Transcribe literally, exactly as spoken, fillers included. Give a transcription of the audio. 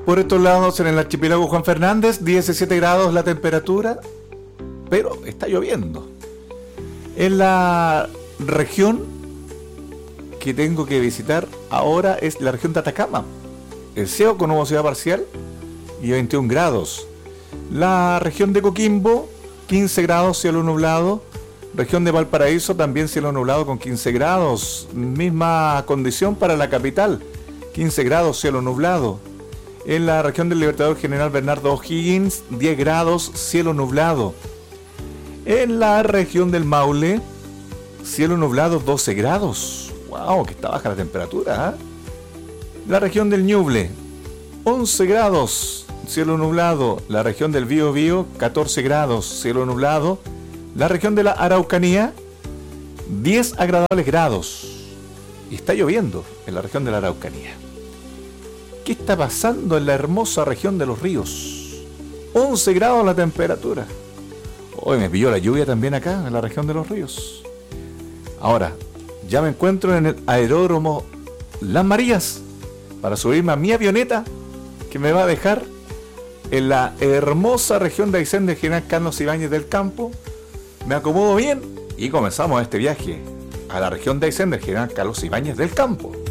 Por estos lados, en el archipiélago Juan Fernández, diecisiete grados la temperatura, pero está lloviendo. En la región que tengo que visitar ahora es la región de Atacama. El cielo con nubosidad parcial y veintiún grados. La región de Coquimbo, quince grados, cielo nublado. Región de Valparaíso, también cielo nublado con quince grados. Misma condición para la capital, quince grados, cielo nublado. En la región del Libertador General Bernardo O'Higgins, diez grados, cielo nublado. En la región del Maule, cielo nublado, doce grados. ¡Wow! Que está baja la temperatura, ¿eh? La región del Ñuble, once grados, cielo nublado. La región del Biobío, catorce grados, cielo nublado. La región de la Araucanía, diez agradables grados. Y está lloviendo en la región de la Araucanía. ¿Qué está pasando en la hermosa región de los ríos? once grados la temperatura. Hoy me pilló la lluvia también acá, en la región de los ríos. Ahora, ya me encuentro en el aeródromo Las Marías para subirme a mi avioneta que me va a dejar en la hermosa región de Aysén del General Carlos Ibáñez del Campo. Me acomodo bien y comenzamos este viaje a la región de Aysén del General Carlos Ibáñez del Campo.